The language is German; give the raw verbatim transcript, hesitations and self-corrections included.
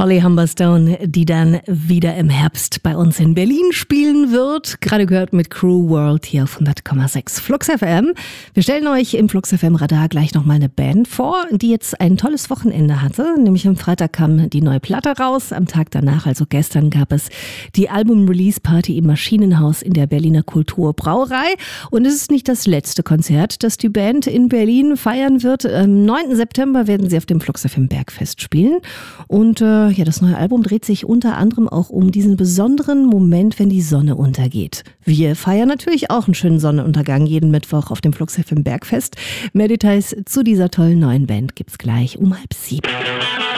Holly Humberstone, die dann wieder im Herbst bei uns in Berlin spielen wird. Gerade gehört mit Crew World hier auf hundert Komma sechs Flux F M. Wir stellen euch im Flux F M Radar gleich nochmal eine Band vor, die jetzt ein tolles Wochenende hatte. Nämlich am Freitag kam die neue Platte raus. Am Tag danach, also gestern, gab es die Album-Release-Party im Maschinenhaus in der Berliner Kulturbrauerei. Und es ist nicht das letzte Konzert, das die Band in Berlin feiern wird. Am neunten September werden sie auf dem Flux F M Bergfest spielen. Und äh, ja, das neue Album dreht sich unter anderem auch um diesen besonderen Moment, wenn die Sonne untergeht. Wir feiern natürlich auch einen schönen Sonnenuntergang jeden Mittwoch auf dem Flux F M Bergfest. Mehr Details zu dieser tollen neuen Band gibt's gleich um halb sieben.